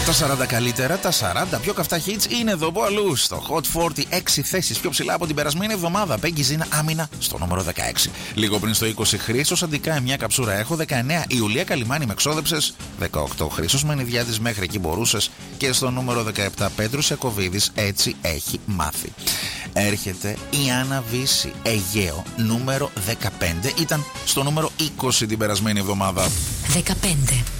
Τα 40 καλύτερα, τα 40 πιο καυτά hits είναι εδώ που αλλού. Στο Hot 40, 6 θέσεις πιο ψηλά από την περασμένη εβδομάδα. Πέγγι Ζήνα άμυνα στο νούμερο 16. Λίγο πριν στο 20, Χρήστος Αντικά, μια καψούρα έχω. 19, Ιουλία Καλιμάνη, με ξόδεψες. 18, Χρήστος Μενιδιάδης, μέχρι εκεί μπορούσες. Και στο νούμερο 17, Πέτρος Ιακωβίδης, έτσι έχει μάθει. Έρχεται η Άννα Βύση, Αιγαίο, νούμερο 15. Ήταν στο νούμερο 20 την περασμένη εβδομάδα. 15.